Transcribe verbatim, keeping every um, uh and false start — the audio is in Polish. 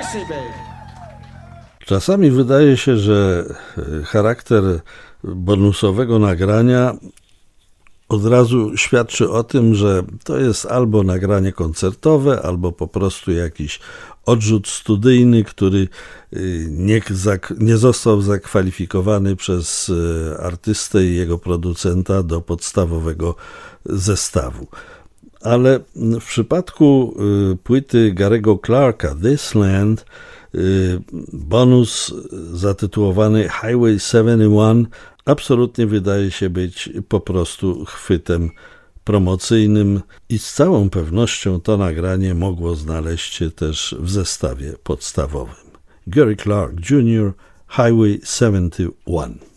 Czasami wydaje się, że charakter bonusowego nagrania od razu świadczy o tym, że to jest albo nagranie koncertowe, albo po prostu jakiś odrzut studyjny, który nie, nie został zakwalifikowany przez artystę i jego producenta do podstawowego zestawu. Ale w przypadku płyty Gary'ego Clarka This Land bonus zatytułowany Highway siedemdziesiąt jeden absolutnie wydaje się być po prostu chwytem promocyjnym i z całą pewnością to nagranie mogło znaleźć się też w zestawie podstawowym. Gary Clark junior Highway siedemdziesiąt jeden.